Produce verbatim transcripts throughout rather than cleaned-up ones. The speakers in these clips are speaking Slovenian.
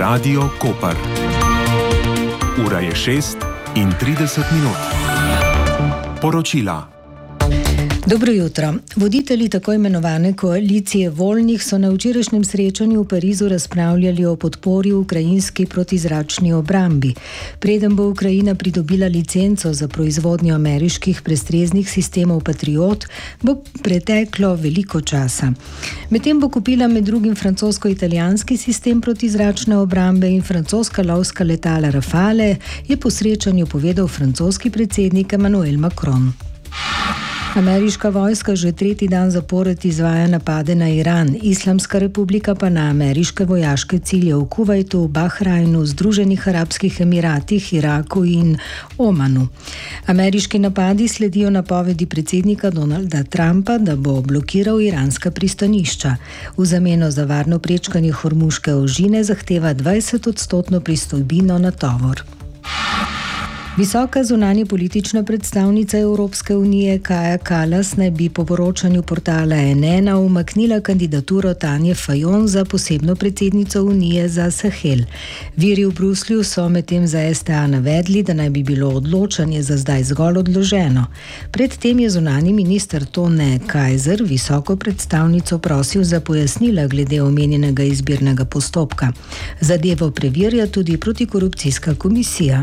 Radio Koper. Ura je šest in trideset minut. Poročila. Dobro jutro. Voditelji tako imenovane koalicije voljnih so na včerajšnjem srečanju v Parizu razpravljali o podpori ukrajinski protizračni obrambi. Preden bo Ukrajina pridobila licenco za proizvodnjo ameriških prestreznih sistemov Patriot, bo preteklo veliko časa. Medtem bo kupila med drugim francosko-italijanski sistem protizračne obrambe in francoska lovska letala Rafale, je po srečanju povedal francoski predsednik Emmanuel Macron. Ameriška vojska že tretji dan zapored izvaja napade na Iran, Islamska republika pa na ameriške vojaške cilje v Kuvajtu, Bahrajnu, Združenih arabskih emiratih, Iraku in Omanu. Ameriški napadi sledijo napovedi predsednika Donalda Trumpa, da bo blokiral iranska pristanišča. V zameno za varno prečkanje Hormuške ožine zahteva dvajset odstotno pristojbino na tovor. Visoka zunanje politična predstavnica Evropske unije Kaja Kallas naj bi po poročanju portala N N umaknila kandidaturo Tanje Fajon za posebno predsednico Unije za Sahel. Viri v Bruslju so medtem za S T A navedli, da naj bi bilo odločanje za zdaj zgolj odloženo. Predtem je zunanji minister Tone Kajzer visoko predstavnico prosil za pojasnila glede omenjenega izbirnega postopka. Zadevo preverja tudi protikorupcijska komisija.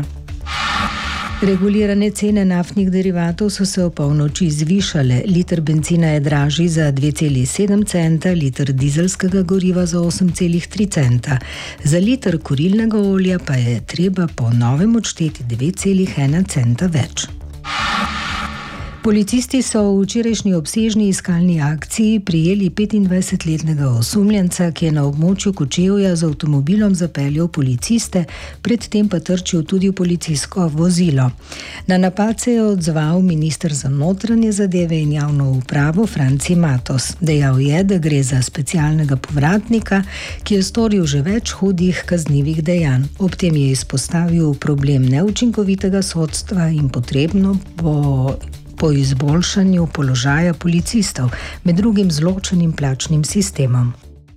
Regulirane cene naftnih derivatov so se opolnoči zvišale. Liter bencina je dražji za dve celi sedem centa, liter dizelskega goriva za osem celi tri centa. Za liter kurilnega olja pa je treba po novem odšteti devet celi ena centa več. Policisti so v včerajšnji obsežni iskalni akciji prijeli petindvajsetletnega osumljenca, ki je na območju Kočevja z avtomobilom zapeljal policiste, predtem pa trčil tudi v policijsko vozilo. Na napad se je odzval minister za notranje zadeve in javno upravo Franci Matos. Dejal je, da gre za specialnega povratnika, ki je storil že več hudih kaznivih dejanj. Ob tem je izpostavil problem neučinkovitega sodstva in potrebno bo po izboljšanju položaja policistov, med drugim z ločenim plačnim sistemom.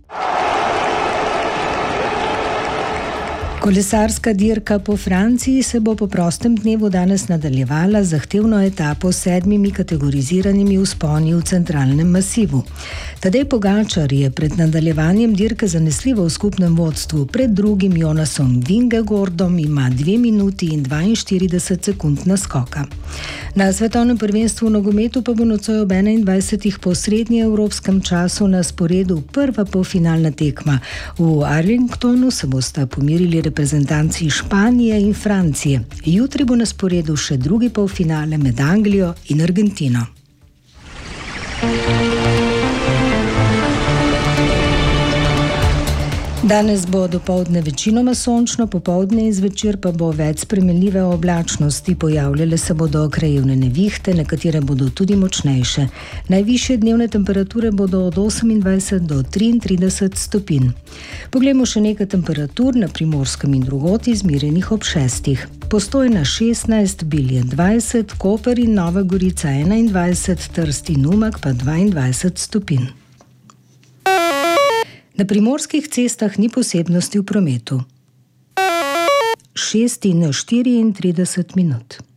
Kolesarska dirka po Franciji se bo po prostem dnevu danes nadaljevala z zahtevno etapo s sedmimi kategoriziranimi vzponi v centralnem masivu. Tadej Pogačar je pred nadaljevanjem dirke zanesljivo v skupnem vodstvu, pred drugim Jonasom Vingegordom ima dve minuti in dvainštirideset sekund naskoka. Na svetovnem prvenstvu v nogometu pa bo nocoj ob enaindvajsetih po srednjeevropskem času na sporedu prva polfinalna tekma. V Arlingtonu se bosta pomirili reprezentanci Španije in Francije. Jutri bo na sporedu še drugi polfinale med Anglijo in Argentino. Danes bo dopoldne večinoma sončno, popoldne in zvečer pa bo več spremenljive oblačnosti, pojavljale se bodo krajevne nevihte, nekatere bodo tudi močnejše. Najvišje dnevne temperature bodo od osemindvajset do triintrideset stopinj. Poglejmo še nekaj temperatur na Primorskem in drugod izmerjenih ob šestih. Postojna šestnajst, Bilje dvajset, Koper in Nova Gorica enaindvajset, Trst in Umag pa dvaindvajset stopinj. Na primorskih cestah ni posebnosti v prometu. šest in štiriintrideset minut.